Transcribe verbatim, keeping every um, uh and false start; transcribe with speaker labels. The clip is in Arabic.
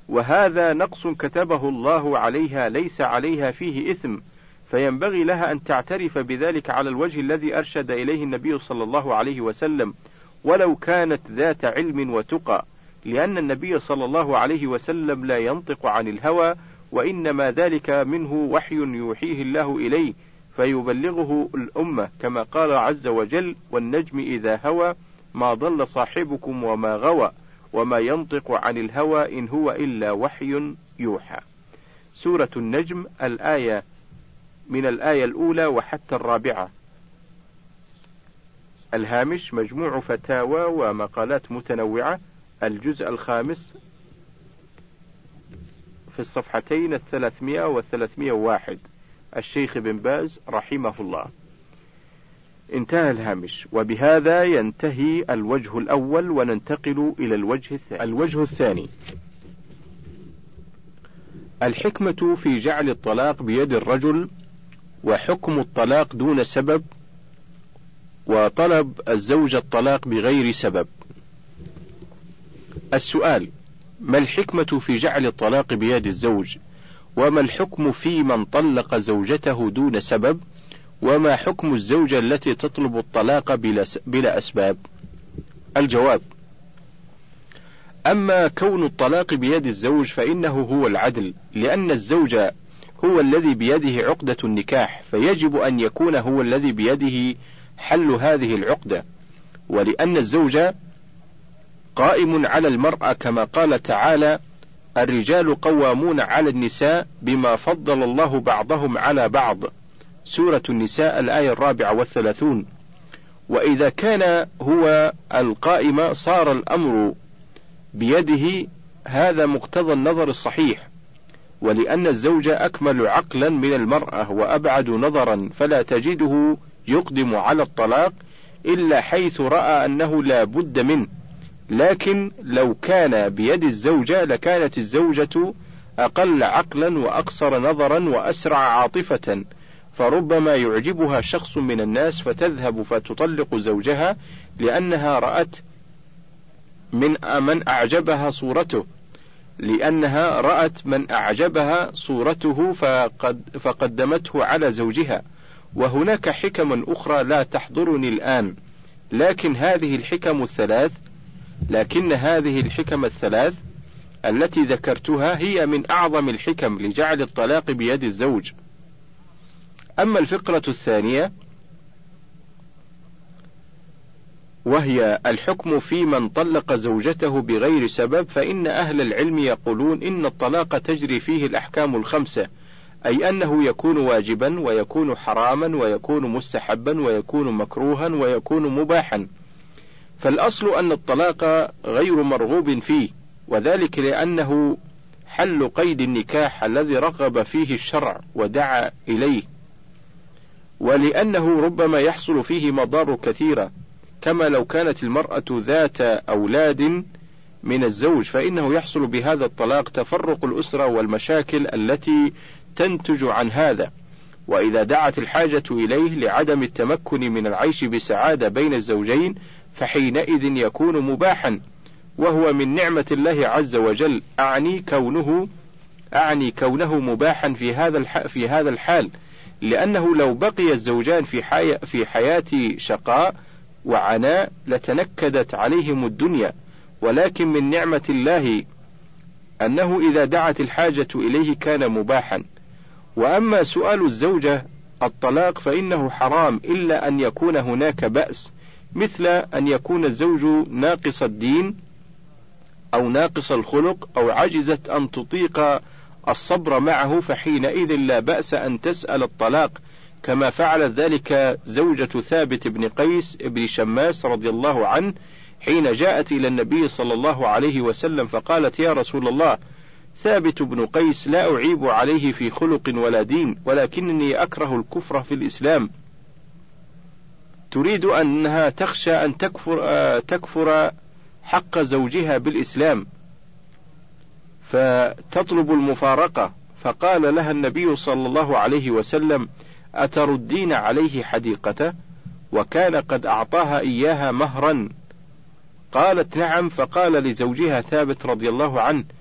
Speaker 1: وهذا نقص كتبه الله عليها ليس عليها فيه إثم، فينبغي لها أن تعترف بذلك على الوجه الذي أرشد إليه النبي صلى الله عليه وسلم، ولو كانت ذات علم وتقى، لأن النبي صلى الله عليه وسلم لا ينطق عن الهوى، وإنما ذلك منه وحي يوحيه الله إليه فيبلغه الأمة، كما قال عز وجل: والنجم إذا هوى ما ضل صاحبكم وما غوى وما ينطق عن الهوى إن هو إلا وحي يوحى. سورة النجم، الآية من الآية الأولى وحتى الرابعة. الهامش: مجموع فتاوى ومقالات متنوعة، الجزء الخامس، في الصفحتين الثلاثمائة والثلاثمائة وواحد، الشيخ بن باز رحمه الله. انتهى الهامش. وبهذا ينتهي الوجه الأول، وننتقل إلى الوجه الثاني. الوجه الثاني: الحكمة في جعل الطلاق بيد الرجل، وحكم الطلاق دون سبب، وطلب الزوجة الطلاق بغير سبب. السؤال: ما الحكمة في جعل الطلاق بيد الزوج؟ وما الحكم في من طلق زوجته دون سبب؟ وما حكم الزوجة التي تطلب الطلاق بلا, بلا أسباب؟ الجواب: أما كون الطلاق بيد الزوج فإنه هو العدل، لأن الزوج هو الذي بيده عقدة النكاح، فيجب أن يكون هو الذي بيده حل هذه العقدة، ولأن الزوج قائم على المرأة، كما قال تعالى: الرجال قوامون على النساء بما فضل الله بعضهم على بعض، سورة النساء الآية الرابعة والثلاثون. وإذا كان هو القائم صار الأمر بيده، هذا مقتضى النظر الصحيح، ولأن الزوج أكمل عقلا من المرأة وأبعد نظرا، فلا تجده يقدم على الطلاق إلا حيث رأى أنه لا بد منه. لكن لو كان بيد الزوجة لكانت الزوجة أقل عقلا وأقصر نظرا وأسرع عاطفة، فربما يعجبها شخص من الناس فتذهب فتطلق زوجها لأنها رأت من من أعجبها صورته لأنها رأت من أعجبها صورته فقد فقدمته على زوجها. وهناك حكم أخرى لا تحضرني الآن، لكن هذه الحكم الثلاث لكن هذه الحكم الثلاث التي ذكرتها هي من أعظم الحكم لجعل الطلاق بيد الزوج. أما الفقرة الثانية وهي الحكم في من طلق زوجته بغير سبب، فإن أهل العلم يقولون إن الطلاق تجري فيه الأحكام الخمسة، أي أنه يكون واجبا ويكون حراما ويكون مستحبا ويكون مكروها ويكون مباحا. فالأصل أن الطلاق غير مرغوب فيه، وذلك لأنه حل قيد النكاح الذي رغب فيه الشرع ودعا إليه، ولأنه ربما يحصل فيه مضار كثيرة، كما لو كانت المرأة ذات أولاد من الزوج فإنه يحصل بهذا الطلاق تفرق الأسرة والمشاكل التي تنتج عن هذا، وإذا دعت الحاجة إليه لعدم التمكن من العيش بسعادة بين الزوجين فحينئذ يكون مباحا، وهو من نعمة الله عز وجل، أعني كونه أعني كونه مباحا في هذا في هذا الحال، لأنه لو بقي الزوجان في حي في حياة شقاء وعناء لتنكدت عليهم الدنيا، ولكن من نعمة الله أنه إذا دعت الحاجة إليه كان مباحا. وأما سؤال الزوجة الطلاق فإنه حرام إلا أن يكون هناك بأس، مثل أن يكون الزوج ناقص الدين أو ناقص الخلق أو عجزت أن تطيق الصبر معه، فحينئذ لا بأس أن تسأل الطلاق، كما فعلت ذلك زوجة ثابت بن قيس بن شماس رضي الله عنه حين جاءت إلى النبي صلى الله عليه وسلم فقالت: يا رسول الله، ثابت بن قيس لا أعيب عليه في خلق ولا دين، ولكنني أكره الكفر في الإسلام. تريد أنها تخشى أن تكفر, تكفر حق زوجها بالإسلام فتطلب المفارقة، فقال لها النبي صلى الله عليه وسلم: أتردين عليه حديقته؟ وكان قد أعطاها إياها مهرا. قالت: نعم. فقال لزوجها ثابت رضي الله عنه: